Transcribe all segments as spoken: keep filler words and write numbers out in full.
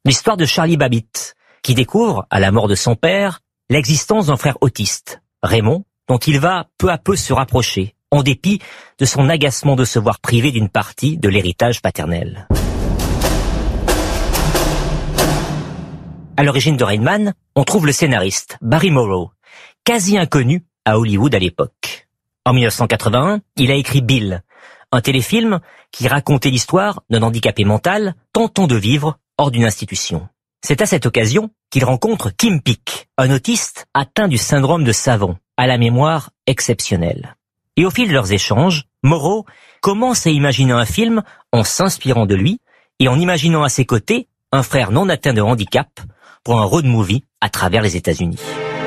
L'histoire de Charlie Babbitt, qui découvre, à la mort de son père, l'existence d'un frère autiste, Raymond, dont il va peu à peu se rapprocher, en dépit de son agacement de se voir privé d'une partie de l'héritage paternel. À l'origine de Rain Man, on trouve le scénariste Barry Morrow, quasi inconnu à Hollywood à l'époque. En mille neuf cent quatre-vingt-un, il a écrit Bill, un téléfilm qui racontait l'histoire d'un handicapé mental tentant de vivre hors d'une institution. C'est à cette occasion qu'il rencontre Kim Peek, un autiste atteint du syndrome de Savant, à la mémoire exceptionnelle. Et au fil de leurs échanges, Morrow commence à imaginer un film en s'inspirant de lui et en imaginant à ses côtés un frère non atteint de handicap pour un road movie à travers les États-Unis.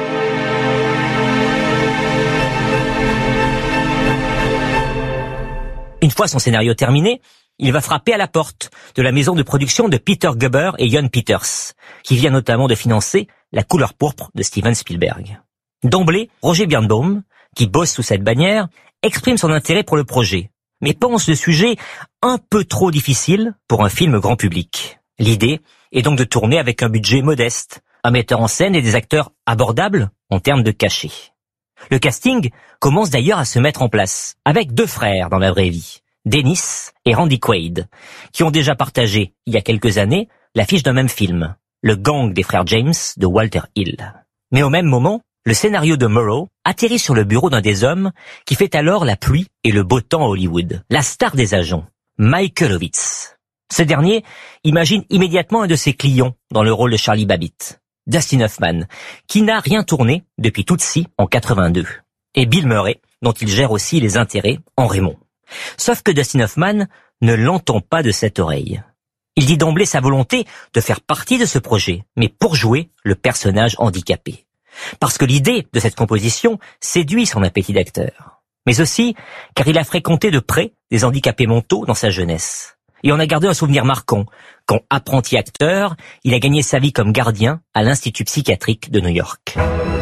Une fois son scénario terminé, il va frapper à la porte de la maison de production de Peter Guber et Jon Peters, qui vient notamment de financer La couleur pourpre de Steven Spielberg. D'emblée, Roger Birnbaum, qui bosse sous cette bannière, exprime son intérêt pour le projet, mais pense le sujet un peu trop difficile pour un film grand public. L'idée est donc de tourner avec un budget modeste, un metteur en scène et des acteurs abordables en termes de cachet. Le casting commence d'ailleurs à se mettre en place, avec deux frères dans la vraie vie, Dennis et Randy Quaid, qui ont déjà partagé, il y a quelques années, l'affiche d'un même film, Le gang des frères James de Walter Hill. Mais au même moment, le scénario de Morrow atterrit sur le bureau d'un des hommes qui fait alors la pluie et le beau temps à Hollywood, la star des agents, Michael Ovitz. Ce dernier imagine immédiatement un de ses clients dans le rôle de Charlie Babbitt, Dustin Hoffman, qui n'a rien tourné depuis Tootsie en quatre-vingt-deux, et Bill Murray, dont il gère aussi les intérêts en Raymond. Sauf que Dustin Hoffman ne l'entend pas de cette oreille. Il dit d'emblée sa volonté de faire partie de ce projet, mais pour jouer le personnage handicapé. Parce que l'idée de cette composition séduit son appétit d'acteur. Mais aussi car il a fréquenté de près des handicapés mentaux dans sa jeunesse. Et on a gardé un souvenir marquant quand, apprenti acteur, il a gagné sa vie comme gardien à l'Institut psychiatrique de New York.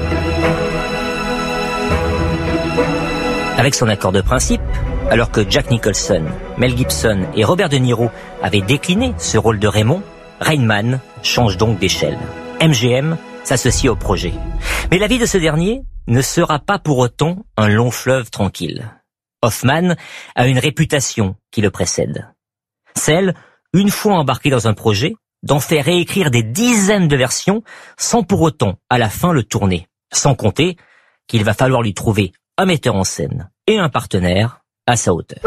Avec son accord de principe, alors que Jack Nicholson, Mel Gibson et Robert De Niro avaient décliné ce rôle de Raymond, Rain Man change donc d'échelle. M G M s'associe au projet. Mais la vie de ce dernier ne sera pas pour autant un long fleuve tranquille. Hoffman a une réputation qui le précède. Celle, une fois embarqué dans un projet, d'en faire réécrire des dizaines de versions sans pour autant, à la fin, le tourner. Sans compter qu'il va falloir lui trouver un metteur en scène et un partenaire à sa hauteur.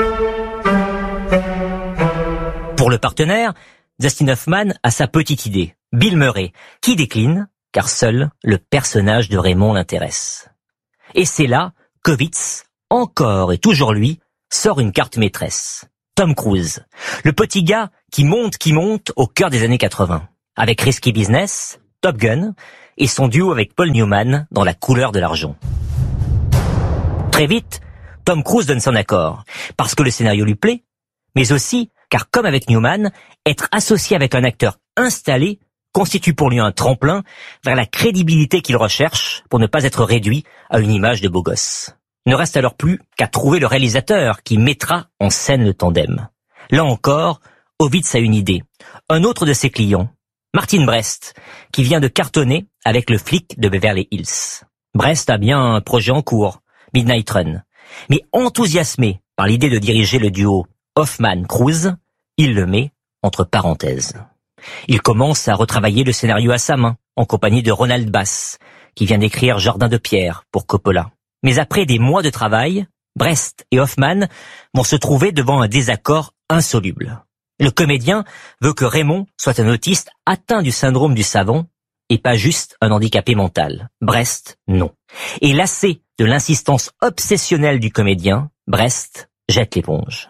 Pour le partenaire, Dustin Hoffman a sa petite idée, Bill Murray, qui décline, car seul le personnage de Raymond l'intéresse. Et c'est là qu'Ovitz, encore et toujours lui, sort une carte maîtresse. Tom Cruise, le petit gars qui monte, qui monte au cœur des années quatre-vingts, avec Risky Business, Top Gun et son duo avec Paul Newman dans La couleur de l'argent. Très vite, Tom Cruise donne son accord, parce que le scénario lui plaît, mais aussi car comme avec Newman, être associé avec un acteur installé constitue pour lui un tremplin vers la crédibilité qu'il recherche pour ne pas être réduit à une image de beau gosse. Ne reste alors plus qu'à trouver le réalisateur qui mettra en scène le tandem. Là encore, Ovitz a une idée. Un autre de ses clients, Martin Brest, qui vient de cartonner avec Le flic de Beverly Hills. Brest a bien un projet en cours, Midnight Run. Mais enthousiasmé par l'idée de diriger le duo Hoffman-Cruise, il le met entre parenthèses. Il commence à retravailler le scénario à sa main, en compagnie de Ronald Bass, qui vient d'écrire Jardin de pierre pour Coppola. Mais après des mois de travail, Brest et Hoffman vont se trouver devant un désaccord insoluble. Le comédien veut que Raymond soit un autiste atteint du syndrome du savant et pas juste un handicapé mental. Brest, non. Et lassé de l'insistance obsessionnelle du comédien, Brest jette l'éponge.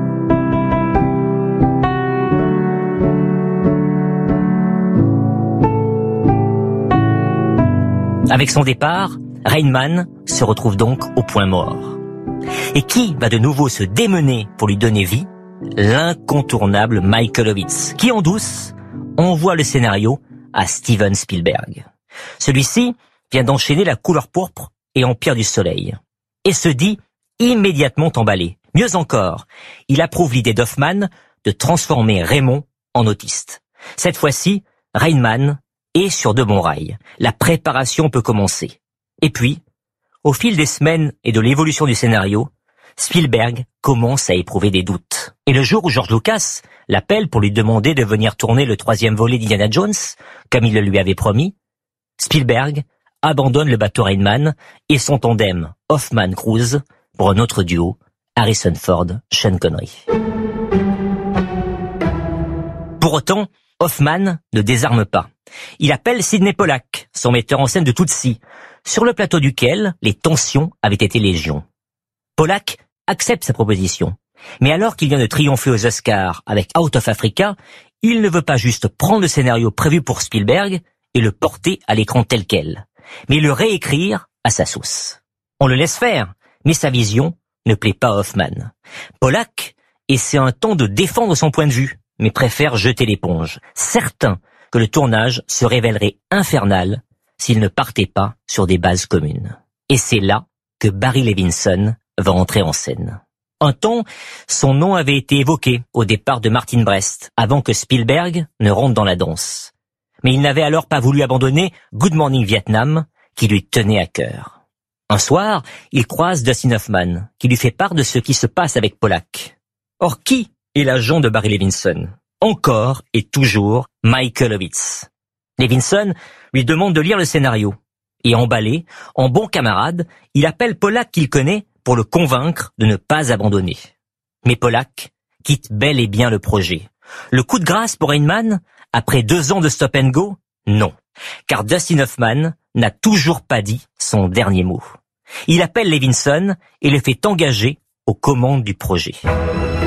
Avec son départ, Rain Man se retrouve donc au point mort. Et qui va de nouveau se démener pour lui donner vie? L'incontournable Michael Ovitz, qui en douce envoie le scénario à Steven Spielberg. Celui-ci vient d'enchaîner La couleur pourpre et Empire du soleil, et se dit immédiatement emballé. Mieux encore, il approuve l'idée d'Hoffman de transformer Raymond en autiste. Cette fois-ci, Rainman est sur de bons rails. La préparation peut commencer. Et puis, au fil des semaines et de l'évolution du scénario, Spielberg commence à éprouver des doutes. Et le jour où George Lucas l'appelle pour lui demander de venir tourner le troisième volet d'Indiana Jones, comme il le lui avait promis, Spielberg abandonne le bateau Rainman et son tandem Hoffman-Cruise pour un autre duo, Harrison Ford-Sean Connery. Pour autant, Hoffman ne désarme pas. Il appelle Sidney Pollack, son metteur en scène de Tootsie, sur le plateau duquel les tensions avaient été légion. Pollack accepte sa proposition, mais alors qu'il vient de triompher aux Oscars avec Out of Africa, il ne veut pas juste prendre le scénario prévu pour Spielberg et le porter à l'écran tel quel, mais le réécrire à sa sauce. On le laisse faire, mais sa vision ne plaît pas à Hoffman. Pollack essaie un temps de défendre son point de vue, mais préfère jeter l'éponge, certain que le tournage se révélerait infernal s'il ne partait pas sur des bases communes. Et c'est là que Barry Levinson va entrer en scène. Un temps, son nom avait été évoqué au départ de Martin Brest, avant que Spielberg ne rentre dans la danse. Mais il n'avait alors pas voulu abandonner Good Morning Vietnam, qui lui tenait à cœur. Un soir, il croise Dustin Hoffman, qui lui fait part de ce qui se passe avec Pollack. Or, qui est l'agent de Barry Levinson? Encore et toujours Michael Ovitz. Levinson lui demande de lire le scénario. Et emballé, en bon camarade, il appelle Pollack qu'il connaît pour le convaincre de ne pas abandonner. Mais Pollack quitte bel et bien le projet. Le coup de grâce pour Rainman, après deux ans de stop and go? Non. Car Dustin Hoffman n'a toujours pas dit son dernier mot. Il appelle Levinson et le fait engager aux commandes du projet.